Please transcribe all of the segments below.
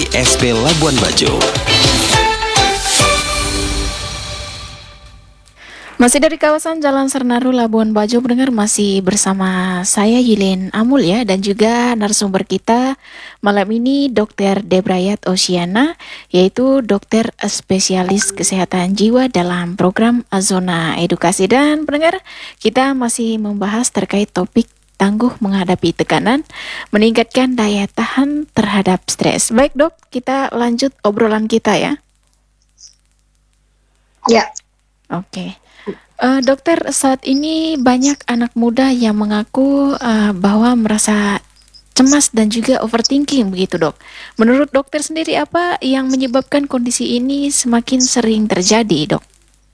SP Labuan Bajo. Masih dari kawasan Jalan Sernaru Labuan Bajo, pendengar, masih bersama saya Yilin Amul ya, dan juga narasumber kita malam ini Dr. Debrayat Oceana, yaitu dokter spesialis kesehatan jiwa dalam program Zona Edukasi. Dan pendengar, kita masih membahas terkait topik tangguh menghadapi tekanan, meningkatkan daya tahan terhadap stres. Baik dok, kita lanjut obrolan kita ya. Ya. Oke. Dokter, saat ini banyak anak muda yang mengaku bahwa merasa cemas dan juga overthinking begitu dok. Menurut dokter sendiri, apa yang menyebabkan kondisi ini semakin sering terjadi dok?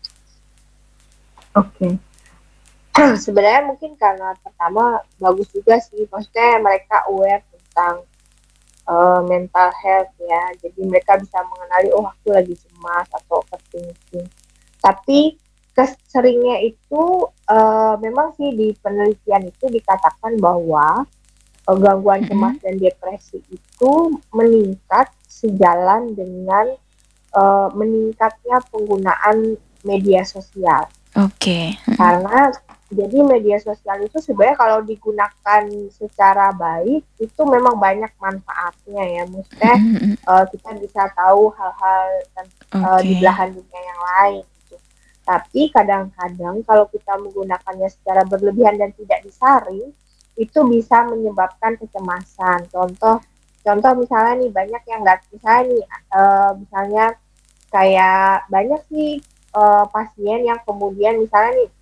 Oke. Sebenarnya mungkin karena pertama bagus juga sih, maksudnya mereka aware tentang mental health ya. Jadi mereka bisa mengenali, oh aku lagi cemas atau overthinking. Tapi keseringnya itu memang sih di penelitian itu dikatakan bahwa gangguan cemas dan depresi itu meningkat sejalan dengan meningkatnya penggunaan media sosial. Oke. Karena jadi media sosial itu sebenarnya kalau digunakan secara baik itu memang banyak manfaatnya ya. Maksudnya kita bisa tahu hal-hal di belahan dunia yang lain. Tapi kadang-kadang kalau kita menggunakannya secara berlebihan dan tidak disaring, itu bisa menyebabkan kecemasan. Contoh misalnya nih banyak yang nggak misalnya kayak banyak sih pasien yang kemudian misalnya nih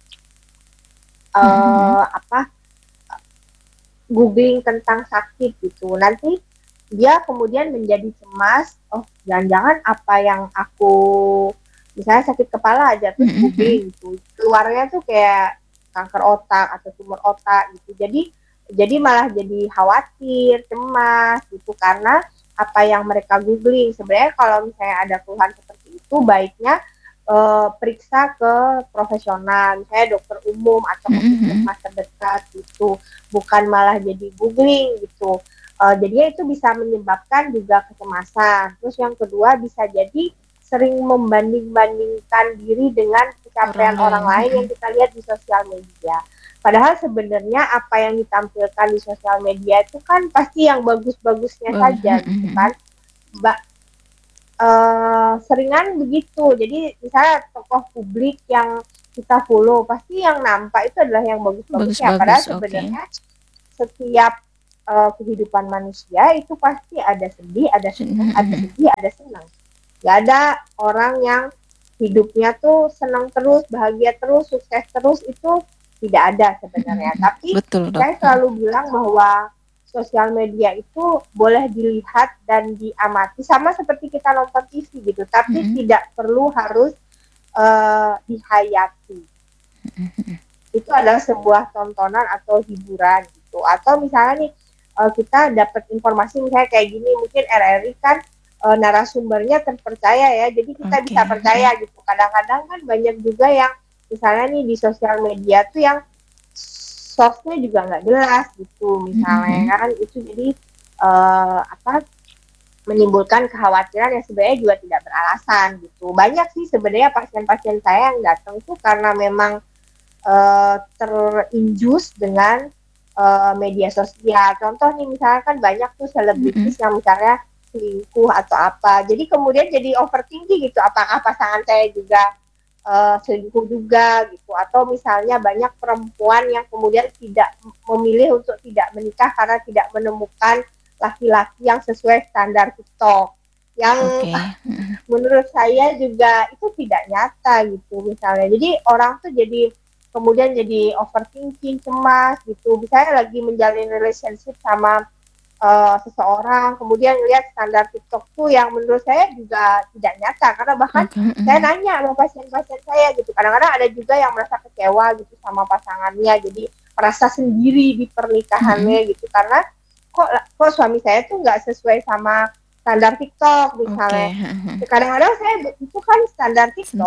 googling tentang sakit gitu. Nanti dia kemudian menjadi cemas. Oh, jangan-jangan apa yang aku misalnya sakit kepala aja terus googling gitu, keluarnya tuh kayak kanker otak atau tumor otak gitu. Jadi malah jadi khawatir, cemas gitu karena apa yang mereka googling. Sebenarnya kalau misalnya ada keluhan seperti itu, baiknya periksa ke profesional, misalnya dokter umum atau puskesmas terdekat gitu, bukan malah jadi googling gitu. Jadinya itu bisa menyebabkan juga kecemasan. Terus yang kedua bisa jadi sering membanding-bandingkan diri dengan pencapaian orang lain yang kita lihat di sosial media. Padahal sebenarnya apa yang ditampilkan di sosial media itu kan pasti yang bagus-bagusnya saja gitu kan. Seringan begitu. Jadi misalnya tokoh publik yang kita follow pasti yang nampak itu adalah yang bagus-bagusnya. Padahal sebenarnya setiap kehidupan manusia itu pasti ada sedih, ada senang, ada sedih, ada senang. Gak ada orang yang hidupnya tuh senang terus, bahagia terus, sukses terus, itu tidak ada sebenarnya. Tapi saya selalu bilang bahwa sosial media itu boleh dilihat dan diamati sama seperti kita nonton TV gitu, tapi tidak perlu harus dihayati. Itu adalah sebuah tontonan atau hiburan gitu. Atau misalnya nih kita dapat informasi misalnya kayak gini, mungkin RRI kan narasumbernya terpercaya ya, jadi kita bisa percaya gitu. Kadang-kadang kan banyak juga yang misalnya nih di sosial media tuh yang source-nya juga nggak jelas gitu misalnya kan, itu jadi menimbulkan kekhawatiran yang sebenarnya juga tidak beralasan gitu. Banyak sih sebenarnya pasien-pasien saya yang datang tuh karena memang terinjus dengan media sosial. Contoh nih misalnya kan banyak tuh selebritis yang misalnya selingkuh atau apa, jadi kemudian jadi overthinking gitu, apakah pasangan saya juga selingkuh juga gitu. Atau misalnya banyak perempuan yang kemudian tidak memilih untuk tidak menikah karena tidak menemukan laki-laki yang sesuai standar TikTok, yang menurut saya juga itu tidak nyata gitu misalnya. Jadi orang tuh jadi kemudian jadi overthinking, cemas gitu. Misalnya lagi menjalin relationship sama seseorang, kemudian lihat standar TikTok tuh yang menurut saya juga tidak nyata, karena bahkan saya nanya sama pasien-pasien saya gitu, kadang-kadang ada juga yang merasa kecewa gitu sama pasangannya, jadi merasa sendiri di pernikahannya gitu, karena kok suami saya tuh nggak sesuai sama standar TikTok misalnya. Kadang-kadang saya itu kan standar TikTok.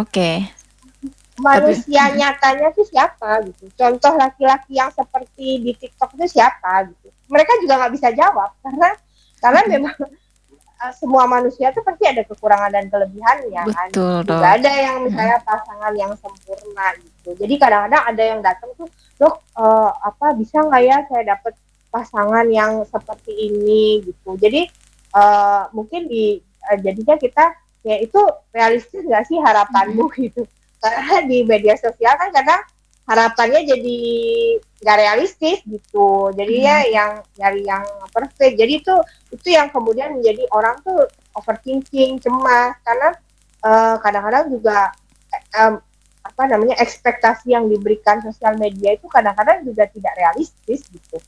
Manusia nyatanya tuh siapa gitu. Contoh laki-laki yang seperti di TikTok itu siapa gitu. Mereka juga nggak bisa jawab karena memang semua manusia tuh pasti ada kekurangan dan kelebihannya kan. Betul, Juga Dok. ada yang misalnya pasangan yang sempurna gitu. Jadi kadang-kadang ada yang datang tuh, dok apa bisa nggak ya saya dapat pasangan yang seperti ini gitu. Jadi mungkin jadinya kita ya itu realistis nggak sih harapanmu gitu. Karena di media sosial kan kadang harapannya jadi nggak realistis gitu. Jadi ya yang nyari yang perfect. Jadi itu yang kemudian menjadi orang tuh overthinking, cemas karena kadang-kadang juga apa namanya ekspektasi yang diberikan sosial media itu kadang-kadang juga tidak realistis gitu.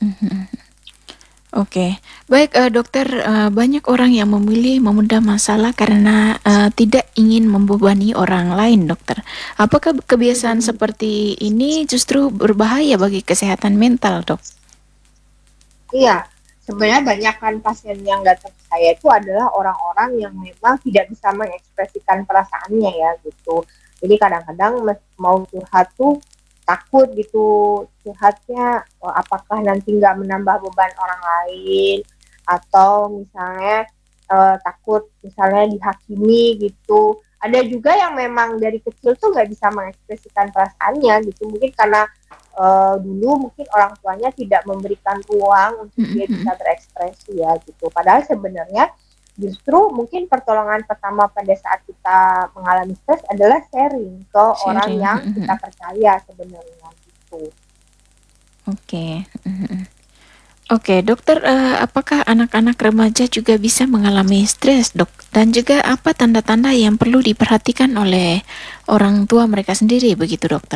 Oke, baik dokter, banyak orang yang memilih memendam masalah karena tidak ingin membebani orang lain, dokter. Apakah kebiasaan seperti ini justru berbahaya bagi kesehatan mental, dok? Iya, sebenarnya banyak kan pasien yang datang ke saya itu adalah orang-orang yang memang tidak bisa mengekspresikan perasaannya ya gitu. Jadi kadang-kadang mau curhat tuh takut gitu curhatnya apakah nanti nggak menambah beban orang lain atau misalnya takut misalnya dihakimi gitu. Ada juga yang memang dari kecil tuh nggak bisa mengekspresikan perasaannya gitu. Mungkin karena dulu mungkin orang tuanya tidak memberikan ruang untuk dia bisa berekspresi ya gitu. Padahal sebenarnya justru mungkin pertolongan pertama pada saat kita mengalami stres adalah sharing ke orang Sharing. yang kita percaya sebenarnya gitu. Oke. Oke, dokter, apakah anak-anak remaja juga bisa mengalami stres, dok? Dan juga apa tanda-tanda yang perlu diperhatikan oleh orang tua mereka sendiri, begitu, dokter?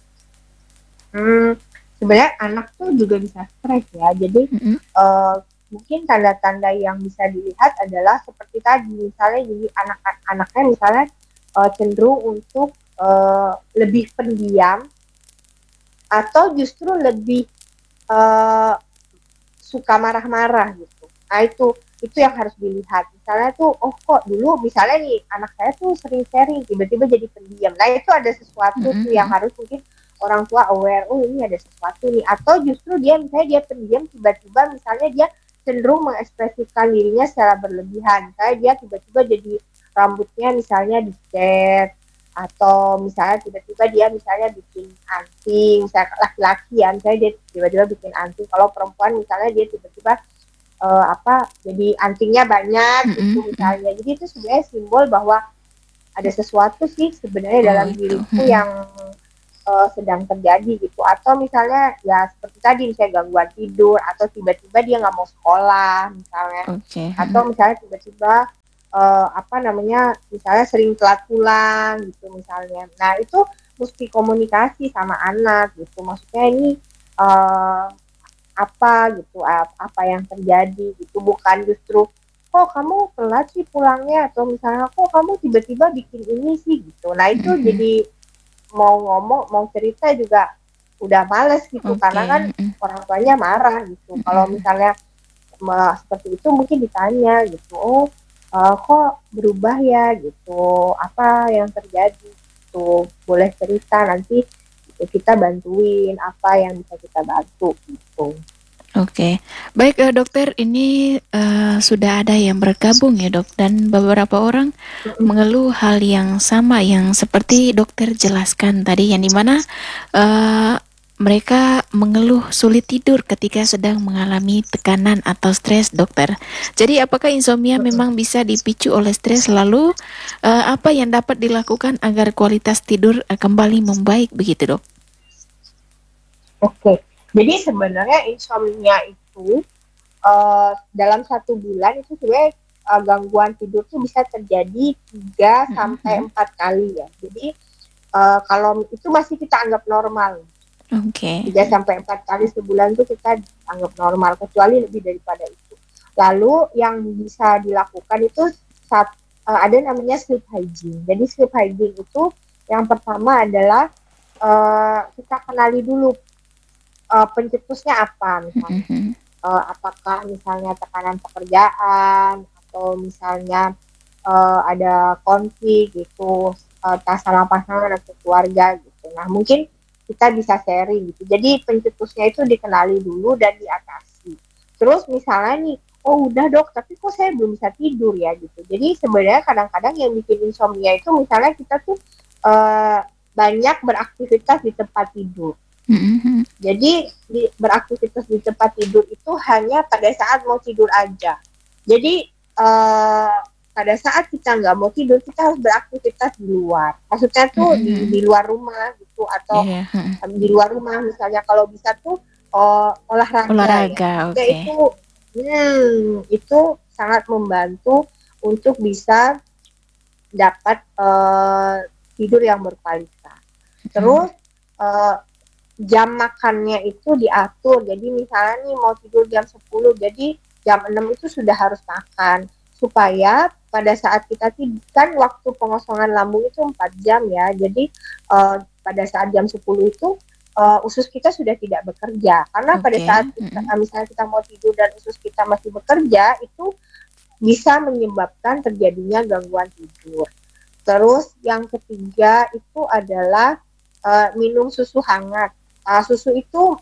Sebenarnya anak tuh juga bisa stres ya. Jadi mungkin tanda-tanda yang bisa dilihat adalah seperti tadi, misalnya jadi anak-anaknya misalnya cenderung untuk lebih pendiam atau justru lebih uh, suka marah-marah gitu. Nah itu yang harus dilihat. Misalnya tuh, oh kok dulu misalnya nih anak saya tuh sering sharing, tiba-tiba jadi pendiam. Nah itu ada sesuatu tuh yang harus mungkin orang tua aware, oh ini ada sesuatu nih. Atau justru dia misalnya dia pendiam, tiba-tiba misalnya dia cenderung mengekspresikan dirinya secara berlebihan. Misalnya dia tiba-tiba jadi rambutnya misalnya dicat, atau misalnya tiba-tiba dia misalnya bikin anting, misalnya laki-laki ya, misalnya dia tiba-tiba bikin anting. Kalau perempuan misalnya dia tiba-tiba jadi antingnya banyak gitu misalnya. Jadi itu sebenarnya simbol bahwa ada sesuatu sih sebenarnya dalam diriku yang sedang terjadi gitu. Atau misalnya ya seperti tadi misalnya gangguan tidur atau tiba-tiba dia nggak mau sekolah misalnya. Atau misalnya tiba-tiba misalnya sering telat pulang gitu misalnya. Nah itu mesti komunikasi sama anak gitu. Maksudnya ini apa gitu, apa yang terjadi gitu, bukan justru kok kamu telat sih pulangnya atau misalnya kok kamu tiba-tiba bikin ini sih gitu. Nah itu jadi mau ngomong mau cerita juga udah males gitu karena kan orang tuanya marah gitu. Kalau misalnya seperti itu mungkin ditanya gitu, oh kok berubah ya gitu, apa yang terjadi gitu, boleh cerita nanti kita bantuin apa yang bisa kita bantu gitu. Oke, baik dokter, ini sudah ada yang bergabung ya dok, dan beberapa orang mengeluh hal yang sama yang seperti dokter jelaskan tadi, yang dimana mereka mengeluh sulit tidur ketika sedang mengalami tekanan atau stres, dokter. Jadi apakah insomnia memang bisa dipicu oleh stres? Lalu apa yang dapat dilakukan agar kualitas tidur kembali membaik begitu dok? Oke, jadi sebenarnya insomnia itu dalam 1 bulan itu sebenarnya gangguan tidur tuh bisa terjadi 3-4 kali ya. Jadi kalau itu masih kita anggap normal. 3-4 kali sebulan tuh kita anggap normal, kecuali lebih daripada itu. Lalu yang bisa dilakukan itu ada namanya sleep hygiene. Jadi sleep hygiene itu yang pertama adalah kita kenali dulu pencetusnya apa misalnya. Apakah misalnya tekanan pekerjaan atau misalnya ada konflik gitu, sama pasangan atau keluarga gitu. Nah mungkin kita bisa sharing gitu. Jadi pencetusnya itu dikenali dulu dan diatasi. Terus misalnya nih, oh udah dok, tapi kok saya belum bisa tidur ya gitu. Jadi sebenarnya kadang-kadang yang bikin insomnia itu misalnya kita tuh uh, banyak beraktivitas di tempat tidur. Mm-mm. Jadi beraktivitas di tempat tidur itu hanya pada saat mau tidur aja. Jadi uh, pada saat kita nggak mau tidur, kita harus beraktivitas di luar. Maksudnya tuh Mm-mm. di luar rumah gitu, atau Iya, mm. di luar rumah misalnya kalau bisa tuh olahraga ya. Olahraga, Maksudnya oke. itu sangat membantu untuk bisa dapat tidur yang berkualitas. Mm. Terus uh, jam makannya itu diatur. Jadi misalnya nih mau tidur jam 10, jadi jam 6 itu sudah harus makan. Supaya pada saat kita tidur, kan waktu pengosongan lambung itu 4 jam ya. Jadi pada saat jam 10 itu usus kita sudah tidak bekerja. Karena pada Oke. saat kita, Mm-mm. misalnya kita mau tidur dan usus kita masih bekerja, itu bisa menyebabkan terjadinya gangguan tidur. Terus yang ketiga itu adalah minum susu hangat. Susu itu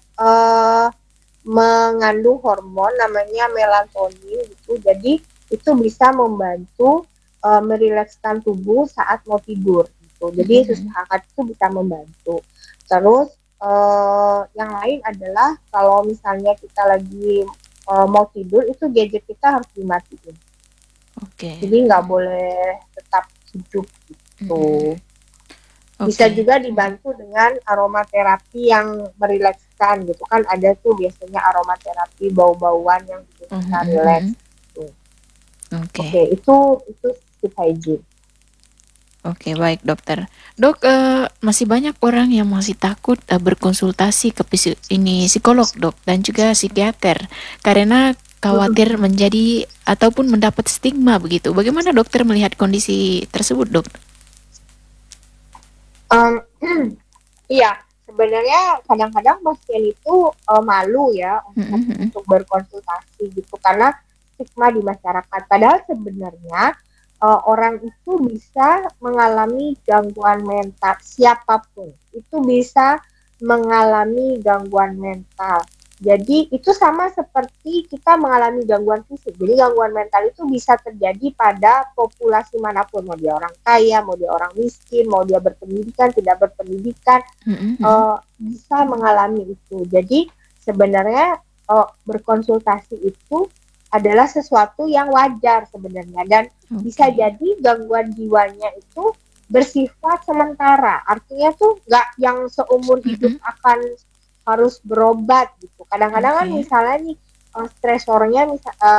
mengandung hormon namanya melatonin gitu. Jadi itu bisa membantu merilekskan tubuh saat mau tidur gitu. Jadi susu Mm-mm. hangat itu bisa membantu. Terus yang lain adalah kalau misalnya kita lagi mau tidur itu gadget kita harus dimatiin. Oke. Jadi nggak boleh tetap hidup Mm-mm. gitu. Bisa Oke. juga dibantu dengan aromaterapi yang merilekskan gitu kan, ada tuh biasanya aromaterapi bau-bauan yang bikin kita Mm-mm. rileks gitu. Oke. Oke, itu sleep hygiene. Oke, baik dokter. Dok, masih banyak orang yang masih takut berkonsultasi ke ini psikolog dok dan juga psikiater karena khawatir menjadi ataupun mendapat stigma begitu. Bagaimana dokter melihat kondisi tersebut dok? Um, iya, sebenarnya kadang-kadang pasien itu malu ya Mm-mm. untuk berkonsultasi gitu karena stigma di masyarakat. Padahal sebenarnya orang itu bisa mengalami gangguan mental, siapapun itu bisa mengalami gangguan mental. Jadi itu sama seperti kita mengalami gangguan fisik. Jadi gangguan mental itu bisa terjadi pada populasi manapun, mau dia orang kaya, mau dia orang miskin, mau dia berpendidikan, tidak berpendidikan, Mm-mm. bisa mengalami itu. Jadi sebenarnya berkonsultasi itu adalah sesuatu yang wajar sebenarnya, dan bisa Oke. jadi gangguan jiwanya itu bersifat sementara. Artinya tuh nggak yang seumur hidup Mm-mm. akan harus berobat gitu. Kadang-kadang kan Oke. misalnya nih stresornya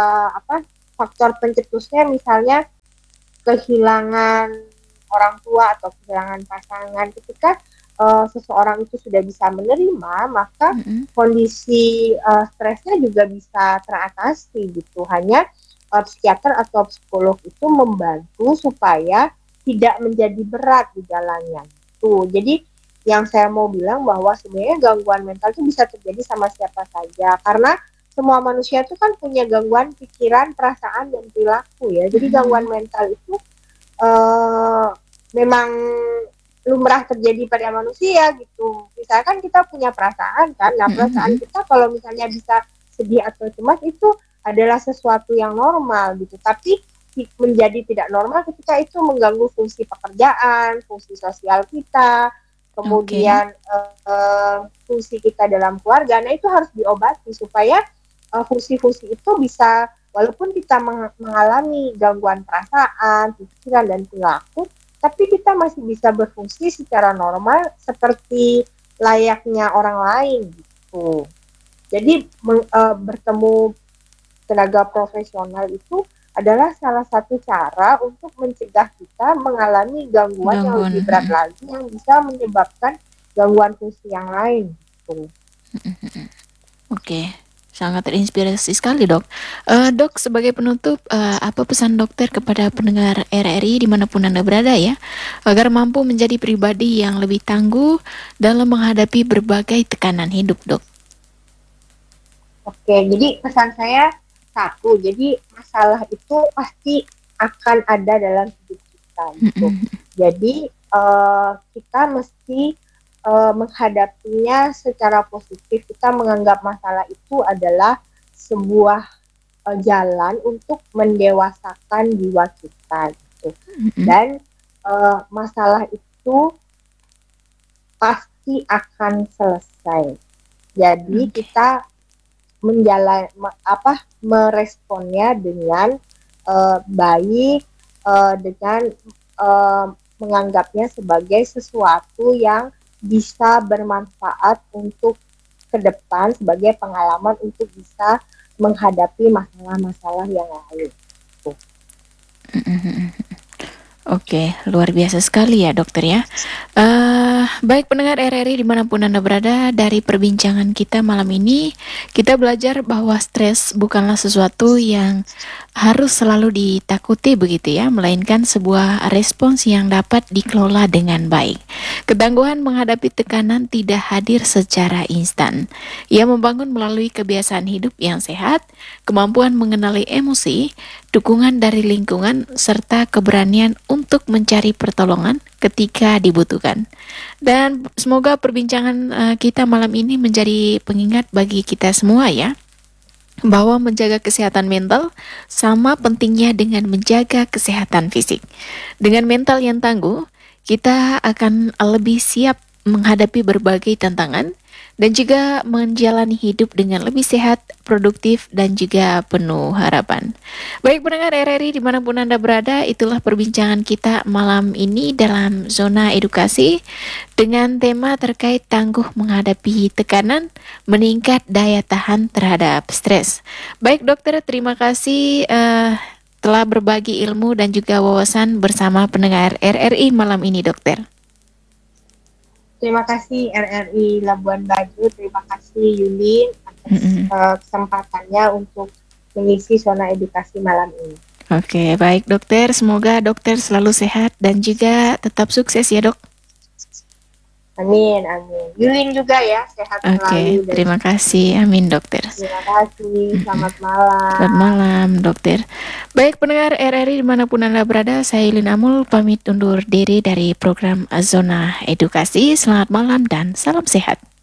faktor pencetusnya misalnya kehilangan orang tua atau kehilangan pasangan. Ketika seseorang itu sudah bisa menerima, maka Mm-mm. kondisi stresnya juga bisa teratasi gitu. Hanya psikiater atau psikolog itu membantu supaya tidak menjadi berat di jalannya. Tuh, jadi yang saya mau bilang bahwa sebenarnya gangguan mental itu bisa terjadi sama siapa saja, karena semua manusia itu kan punya gangguan pikiran, perasaan, dan perilaku ya. Jadi gangguan Mm-mm. mental itu uh, memang lumrah terjadi pada manusia gitu. Misalkan kita punya perasaan kan, nah perasaan Mm-mm. kita kalau misalnya bisa sedih atau cemas itu adalah sesuatu yang normal gitu. Tapi menjadi tidak normal ketika itu mengganggu fungsi pekerjaan, fungsi sosial kita, Oke. kemudian fungsi kita dalam keluarga. Nah itu harus diobati supaya fungsi-fungsi itu bisa, walaupun kita mengalami gangguan perasaan, pikiran, dan perilaku, tapi kita masih bisa berfungsi secara normal seperti layaknya orang lain gitu. Jadi bertemu tenaga profesional itu adalah salah satu cara untuk mencegah kita mengalami gangguan yang Gangguan. lebih berat Mm-mm. lagi yang bisa menyebabkan gangguan fungsi yang lain gitu. Oke, sangat terinspirasi sekali dok. Dok, sebagai penutup, apa pesan dokter kepada pendengar RRI dimanapun Anda berada ya, agar mampu menjadi pribadi yang lebih tangguh dalam menghadapi berbagai tekanan hidup dok? Oke, jadi pesan saya satu, jadi masalah itu pasti akan ada dalam hidup kita gitu. Mm-mm. Jadi kita mesti menghadapinya secara positif. Kita menganggap masalah itu adalah sebuah jalan untuk mendewasakan jiwa kita gitu. Dan masalah itu pasti akan selesai. Jadi kita meresponnya dengan baik, dengan menganggapnya sebagai sesuatu yang bisa bermanfaat untuk ke depan, sebagai pengalaman untuk bisa menghadapi masalah-masalah yang lain. Oke, luar biasa sekali ya dokter ya. Baik pendengar RRI dimanapun Anda berada, dari perbincangan kita malam ini, kita belajar bahwa stres bukanlah sesuatu yang harus selalu ditakuti begitu ya, melainkan sebuah respons yang dapat dikelola dengan baik. Ketangguhan menghadapi tekanan tidak hadir secara instan. Ia membangun melalui kebiasaan hidup yang sehat, kemampuan mengenali emosi, dukungan dari lingkungan, serta keberanian untuk mencari pertolongan ketika dibutuhkan. Dan semoga perbincangan kita malam ini menjadi pengingat bagi kita semua ya, bahwa menjaga kesehatan mental sama pentingnya dengan menjaga kesehatan fisik. Dengan mental yang tangguh, kita akan lebih siap menghadapi berbagai tantangan dan juga menjalani hidup dengan lebih sehat, produktif, dan juga penuh harapan. Baik pendengar RRI dimanapun Anda berada, itulah perbincangan kita malam ini dalam Zona Edukasi dengan tema terkait tangguh menghadapi tekanan, meningkat daya tahan terhadap stres. Baik dokter, terima kasih telah berbagi ilmu dan juga wawasan bersama pendengar RRI malam ini dokter. Terima kasih RRI Labuan Bajo, terima kasih Yulin atas kesempatannya untuk mengisi Zona Edukasi malam ini. Oke, baik dokter, semoga dokter selalu sehat dan juga tetap sukses ya dok. Amin, amin. Yulin juga ya, sehat selalu. Oke, terima kasih, amin dokter. Terima kasih, selamat malam. Selamat malam dokter. Baik pendengar RRI dimanapun Anda berada, saya Yulin Amul pamit undur diri dari program Zona Edukasi. Selamat malam dan salam sehat.